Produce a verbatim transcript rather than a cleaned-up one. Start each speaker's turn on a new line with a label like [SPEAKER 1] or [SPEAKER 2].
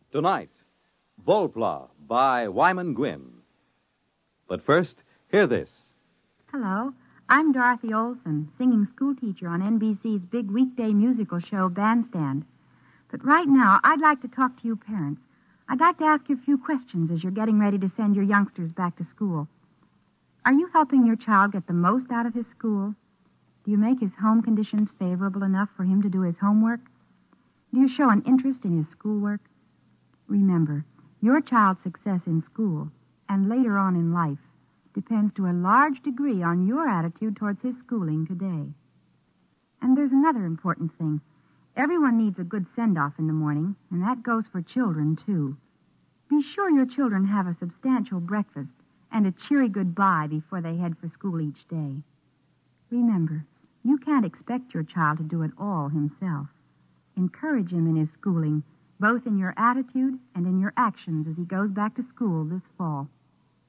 [SPEAKER 1] Tonight, Volpla by Wyman Gwynn. But first, hear this.
[SPEAKER 2] Hello, I'm Dorothy Olson, singing schoolteacher on N B C's big weekday musical show, Bandstand. But right now, I'd like to talk to you parents. I'd like to ask you a few questions as you're getting ready to send your youngsters back to school. Are you helping your child get the most out of his school? Do you make his home conditions favorable enough for him to do his homework? Do you show an interest in his schoolwork? Remember, your child's success in school and later on in life depends to a large degree on your attitude towards his schooling today. And there's another important thing. Everyone needs a good send-off in the morning, and that goes for children, too. Be sure your children have a substantial breakfast and a cheery goodbye before they head for school each day. Remember, you can't expect your child to do it all himself. Encourage him in his schooling, both in your attitude and in your actions as he goes back to school this fall.